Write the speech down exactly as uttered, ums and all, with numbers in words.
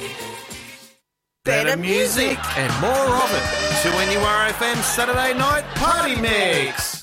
Better music and more of it. two N U R F M Saturday Night Party Mix.